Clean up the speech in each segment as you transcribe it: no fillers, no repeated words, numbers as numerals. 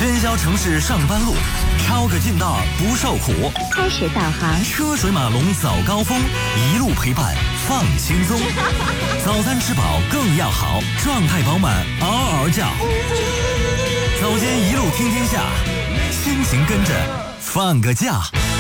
喧嚣城市上班路，抄个近道不受苦。 开始导航， 车水马龙早高峰，一路陪伴放轻松。早餐吃饱更要好，状态饱满嗷嗷叫。早间一路听天下，心情跟着放个假。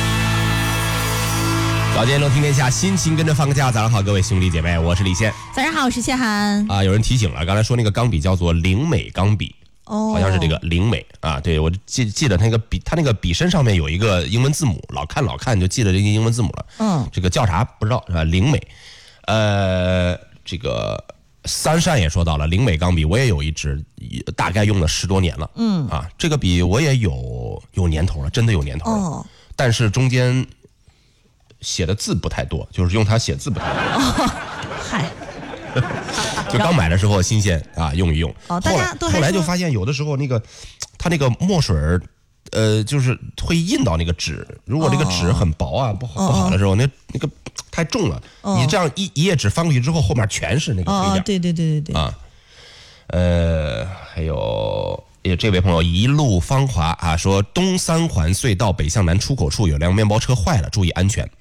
早间一路听天下，心情跟着放个假。早上好，各位兄弟姐妹，我是李现。 早上好，我是谢涵。 有人提醒了，刚才说那个钢笔叫做灵美钢笔。好像是这个灵美啊，对，我记得它那个笔身上面有一个英文字母，老看就记得这个英文字母了。这个叫啥不知道是吧？灵美，这个三善也说到了灵美钢笔，我也有一支，大概用了10多年了。这个笔我也有年头了，真的有年头了。但是中间写的字不太多，就是用它写字不太多。 嗨。 就刚买的时候新鲜啊，用一用。 大家都后来就发现有的时候它那个墨水就是会印到那个纸。如果这个纸很薄啊，不好的时候，那个太重了。你这样一页纸翻过去之后，后面全是那个黑点。 对啊。 还有这位朋友一路芳华啊，说东三环隧道北向南出口处有辆面包车坏了，注意安全。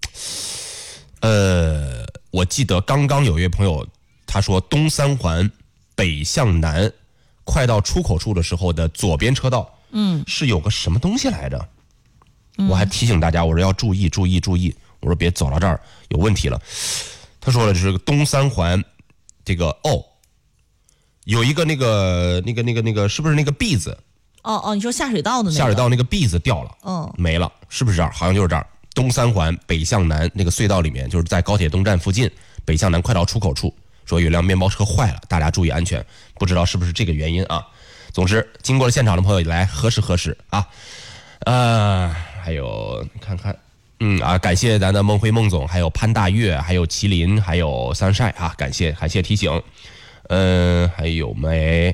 我记得刚刚有一位朋友他说东三环北向南快到出口处的时候的左边车道是有个什么东西来着。我还提醒大家，我说要注意，我说别走到这儿有问题了。他说了，这是东三环这个有一个那个是不是那个篦子？ 你说下水道的那个？ 下水道那个篦子掉了，没了，是不是这儿？好像就是这儿。东三环北向南那个隧道里面，就是在高铁东站附近，北向南快到出口处，说有辆面包车坏了，大家注意安全。不知道是不是这个原因啊？总之，经过了现场的朋友来核实啊。还有看看，感谢咱的孟辉孟总，还有潘大月，还有麒麟，还有三晒啊，感谢提醒。还有没？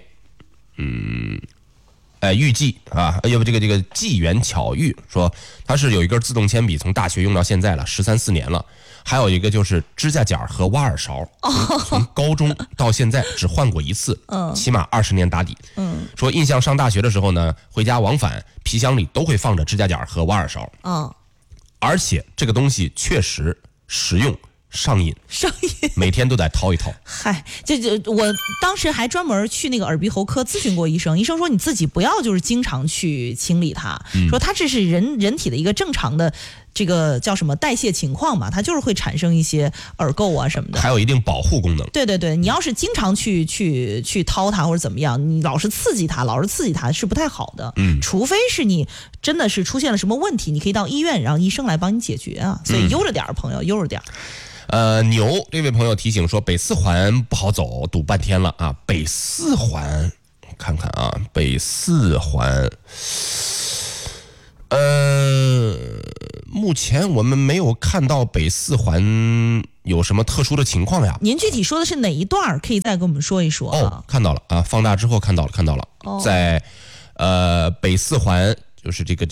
玉记啊，要不这个纪元巧玉说它是有一根自动铅笔，从大学用到现在了，13、14年了。还有一个就是指甲剪和挖耳勺，从高中到现在只换过一次，起码20年打底。说印象上大学的时候呢，回家往返皮箱里都会放着指甲剪和挖耳勺。而且这个东西确实实用。上瘾，每天都得掏一掏。 嗨，我当时还专门去那个耳鼻喉科咨询过医生，医生说你自己不要就是经常去清理它，说它这是人体的一个正常的这个叫什么代谢情况嘛，它就是会产生一些耳垢啊什么的， 还有一定保护功能。 对，你要是经常去掏它或者怎么样，你老是刺激它是不太好的。除非是你真的是出现了什么问题，你可以到医院让医生来帮你解决啊。所以悠着点朋友，悠着点。 牛这位朋友提醒说北四环不好走，堵半天了啊。北四环看看啊，北四环目前我们没有看到北四环有什么特殊的情况呀。 您具体说的是哪一段，可以再跟我们说一说。 看到了啊，放大之后看到了。在北四环就是这个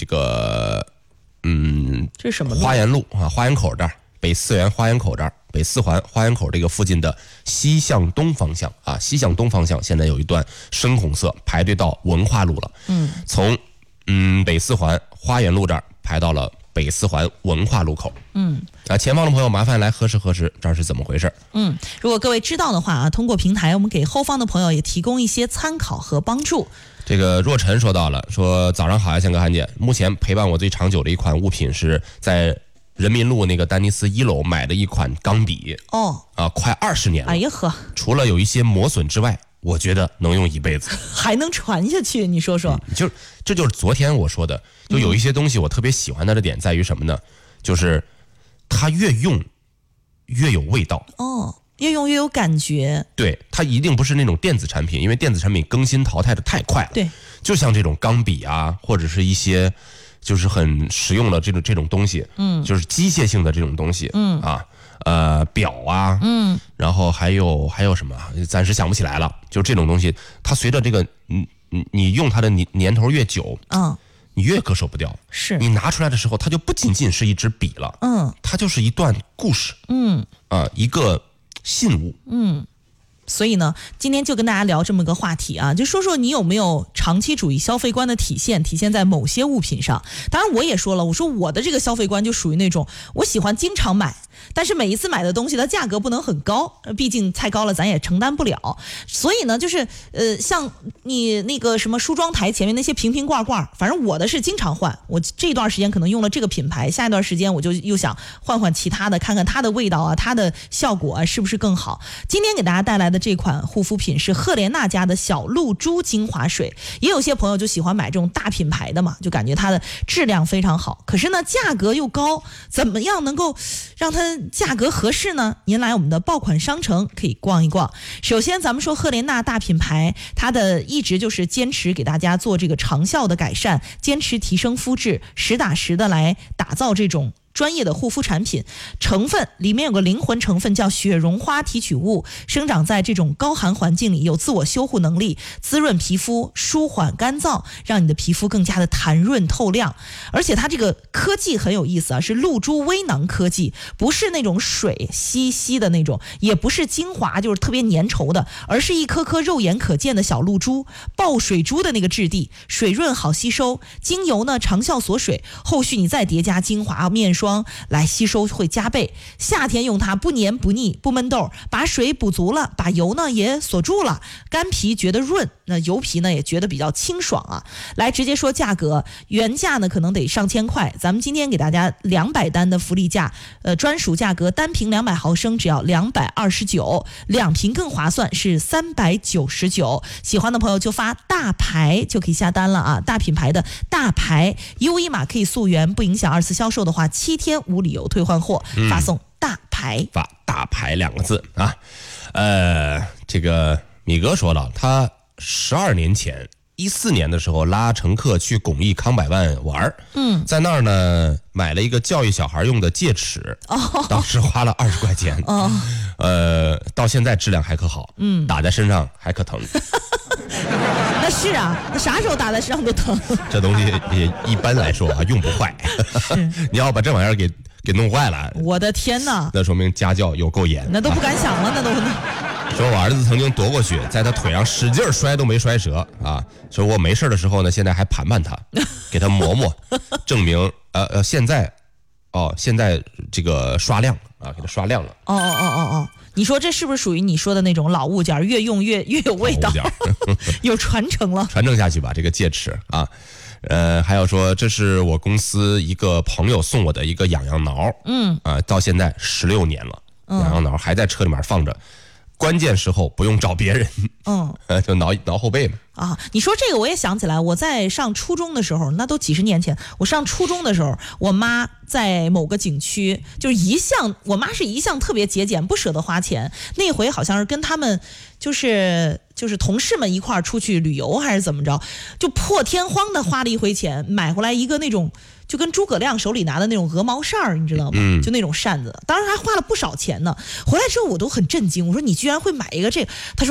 这是什么路？ 花园路啊，花园口这儿。北四环花园口这儿，北四环花园口这个附近的西向东方向啊，西向东方向现在有一段深红色排队到文化路了。从北四环花园路这儿排到了北四环文化路口。前方的朋友麻烦来核实这儿是怎么回事。 如果各位知道的话啊，通过平台我们给后方的朋友也提供一些参考和帮助。 这个若晨说到了，说早上好呀，宪哥涵姐，目前陪伴我最长久的一款物品是在人民路那个丹尼斯1楼买的一款钢笔。快20年了。哎呀呵，除了有一些磨损之外，我觉得能用一辈子， 还能传下去。你说说， 这就是昨天我说的，就有一些东西我特别喜欢它的点在于什么呢？就是它越用越有味道。 越用越有感觉。 对，它一定不是那种电子产品，因为电子产品更新淘汰的太快了。 对， 就像这种钢笔啊，或者是一些就是很实用的这种东西，就是机械性的这种东西，表啊，然后还有什么，暂时想不起来了。就这种东西，它随着这个你用它的年头越久，你越割舍不掉。 是你拿出来的时候，它就不仅仅是一支笔了，它就是一段故事，一个信物， 所以呢，今天就跟大家聊这么个话题啊，就说说你有没有长期主义消费观的体现在某些物品上。当然我也说了，我说我的这个消费观就属于那种我喜欢经常买，但是每一次买的东西它价格不能很高，毕竟太高了咱也承担不了。所以呢，就是像你那个什么梳妆台前面那些瓶瓶罐罐，反正我的是经常换，我这段时间可能用了这个品牌，下一段时间我就又想换换其他的，看看它的味道啊，它的效果啊是不是更好。今天给大家带来的这款护肤品是赫莲娜家的小露珠精华水，也有些朋友就喜欢买这种大品牌的嘛，就感觉它的质量非常好，可是呢价格又高，怎么样能够让它价格合适呢？您来我们的爆款商城可以逛一逛。首先咱们说赫莲娜大品牌，它的一直就是坚持给大家做这个长效的改善，坚持提升肤质，实打实的来打造这种专业的护肤产品。成分里面有个灵魂成分叫雪绒花提取物，生长在这种高寒环境里，有自我修护能力，滋润皮肤，舒缓干燥，让你的皮肤更加的弹润透亮。而且它这个科技很有意思啊，是露珠微囊科技，不是那种水稀的那种，也不是精华就是特别粘稠的，而是一颗颗肉眼可见的小露珠，爆水珠的那个质地，水润好吸收，精油呢长效锁水，后续你再叠加精华面霜来吸收会加倍。夏天用它不黏不腻不闷痘，把水补足了，把油呢也锁住了，干皮觉得润，那油皮呢也觉得比较清爽啊。来直接说价格，原价呢可能得上千块，咱们今天给大家200单的福利价，专属价格单瓶200毫升只要229，两瓶更划算是399。喜欢的朋友就发大牌就可以下单了啊，大品牌的大牌，优一码可以溯源，不影响2次销售的话7天无理由退换货，发送大牌， 发大牌2个字啊。这个米哥说了，他12年前14年的时候拉乘客去巩义康百万玩，在那儿呢买了一个教育小孩用的戒尺，当时花了20块钱，到现在质量还可好，打在身上还可疼。 那是啊，那啥时候打在身上都疼。 这东西也一般来说啊用不坏，你要把这玩意儿给弄坏了， 我的天哪， 那说明家教有够严， 那都不敢想了，那都。 说我儿子曾经夺过血，在他腿上使劲摔都没摔折啊！说我没事的时候呢，现在还盘他，给他磨，证明现在这个刷亮啊，给他刷亮了。 哦，你说这是不是属于你说的那种老物件，越用越有味道，有传承了， 传承下去吧。这个戒尺啊，还有说这是我公司一个朋友送我的一个痒痒挠，到现在16年了，痒痒挠还在车里面放着。关键时候不用找别人，就挠后背嘛。 啊，你说这个我也想起来，我在上初中的时候，那都几十年前，我上初中的时候，我妈在某个景区，就是我妈是一向特别节俭，不舍得花钱。那回好像是跟他们就是同事们一块儿出去旅游还是怎么着，就破天荒的花了一回钱，买回来一个那种。就跟诸葛亮手里拿的那种鹅毛扇儿，你知道吗？就那种扇子，当时还花了不少钱呢。回来之后我都很震惊，我说你居然会买一个这个？他说